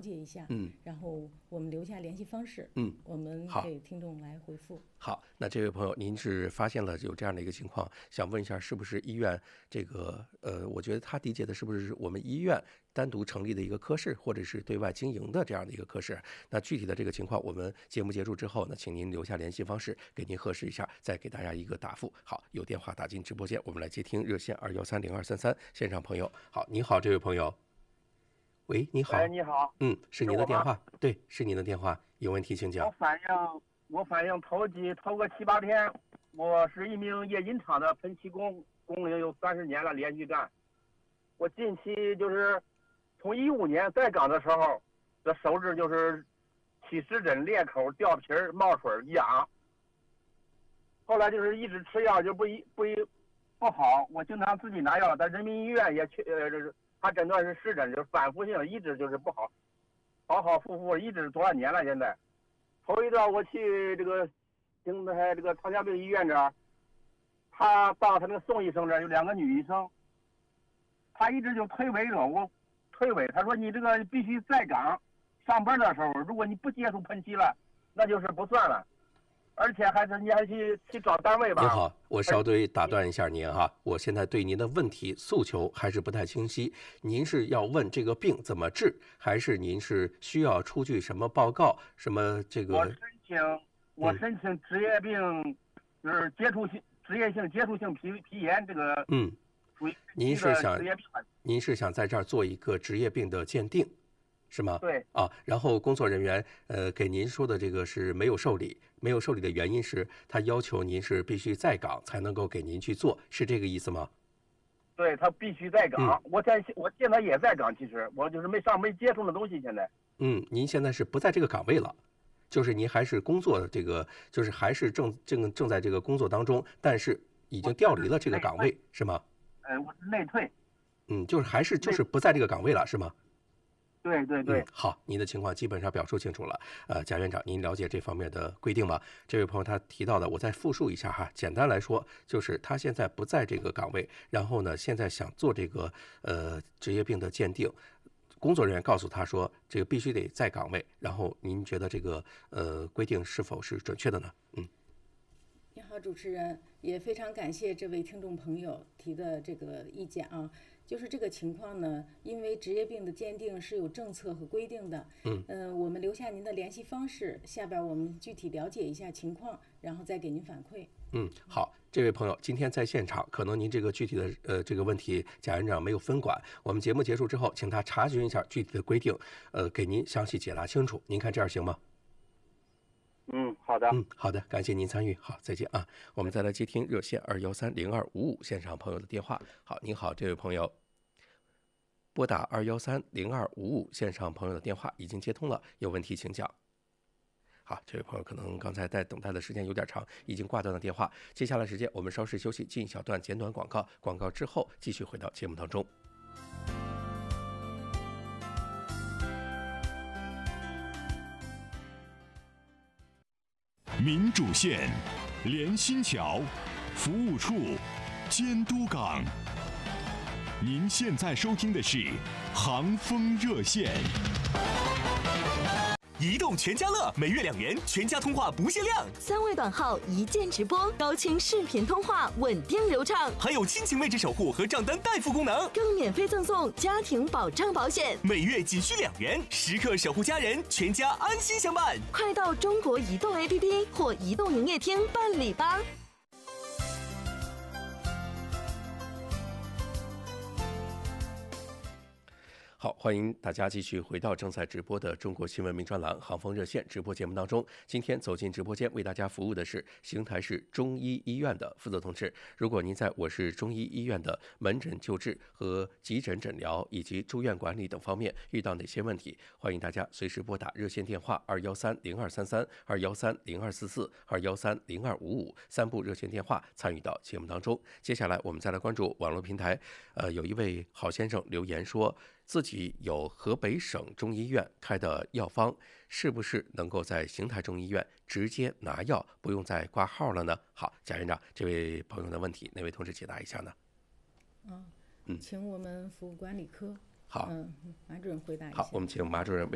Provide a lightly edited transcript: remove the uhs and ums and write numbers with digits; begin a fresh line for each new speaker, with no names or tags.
解一下，然后我们留下联系方式，我们给听众来回复。
好，那这位朋友，您是发现了有这样的一个情况，想问一下，是不是医院这个我觉得他理解的是不是我们医院单独成立的一个科室，或者是对外经营的这样的一个科室？那具体的这个情况，我们节目结束之后呢，请您留下联系方式，给您核实一下，再给大家一个答复。好，有电话打进直播间，我们来接听热线2130233线上朋友。好，你好，这位朋友。喂，你好。
你好。
是您的电话。对，是您的电话，有问题请讲。
我反映头个7、8天，我是一名冶金厂的喷漆工，工龄有30年了，连续干。我近期就是从15年在岗的时候，这手指就是起湿疹、裂口、掉皮、冒水、痒。后来就是一直吃药就不好，我经常自己拿药，在人民医院也去他诊断是湿疹，就是反复性，一直就是不好，反反复复，一直多少年了。现在头一段我去这个邢台这个糖尿病医院这儿，他到他那个宋医生这儿有2个女医生，他一直就推诿我，他说你这个必须在岗上班的时候，如果你不接触喷漆了，那就是不算了。而且你还去找单位吧。
您好，我稍微打断一下您哈，我现在对您的问题诉求还是不太清晰。您是要问这个病怎么治，还是您是需要出具什么报告？什么这个？
我申请职业病，就是职业性接触性皮炎这个。属于
您是想在这儿做一个职业病的鉴定，是吗？
对。
然后工作人员给您说的这个是没有受理的原因是他要求您是必须在岗才能够给您去做，是这个意思吗？
对，他必须在岗。我现在也在岗，其实我就是没接触的东西。现在
您现在是不在这个岗位了，就是您还是工作这个，就是还是正在这个工作当中，但是已经调离了这个岗位，是吗？
我是内退。
就是不在这个岗位了，是吗？
对。
好，您的情况基本上表述清楚了。贾院长，您了解这方面的规定吗？这位朋友他提到的，我再复述一下哈。简单来说，就是他现在不在这个岗位，然后呢，现在想做这个职业病的鉴定，工作人员告诉他说，这个必须得在岗位。然后您觉得这个规定是否是准确的呢？
你好，主持人，也非常感谢这位听众朋友提的这个意见啊。就是这个情况呢，因为职业病的鉴定是有政策和规定的。我们留下您的联系方式，下边我们具体了解一下情况，然后再给您反馈。
好，这位朋友今天在现场，可能您这个具体的这个问题，贾院长没有分管。我们节目结束之后，请他查询一下具体的规定，给您详细解答清楚。您看这样行吗？
好的。
好的，感谢您参与。好，再见啊。我们再来接听热线2130255线上朋友的电话。好，您好，这位朋友，拨打2130255线上朋友的电话已经接通了，有问题请讲。好，这位朋友可能刚才在等待的时间有点长，已经挂断了电话。接下来时间我们稍事休息，进一小段简短广告，广告之后继续回到节目当中。
民主线、联心桥、服务处、监督岗。您现在收听的是航风热线。
移动全家乐每月2元，全家通话不限量
，3位短号一键直播，高清视频通话稳定流畅，
还有亲情位置守护和账单代付功能，
更免费赠送家庭保障保险，
每月仅需2元，时刻守护家人，全家安心相伴。
快到中国移动 APP 或移动营业厅办理吧。
好，欢迎大家继续回到正在直播的中国新闻名专栏航风热线直播节目当中。今天走进直播间为大家服务的是邢台市中医医院的负责同志。如果您在我市中医医院的门诊救治和急诊诊疗以及住院管理等方面遇到哪些问题，欢迎大家随时拨打热线电话2130233、2130244、2130255三部热线电话参与到节目当中。接下来我们再来关注网络平台，有一位郝先生留言说，自己有河北省中医院开的药方，是不是能够在邢台中医院直接拿药，不用再挂号了呢？好，贾院长，这位朋友的问题，哪位同志解答一下呢？
请我们服务管理科
好，
马主任回答一下。
好，我们请马主任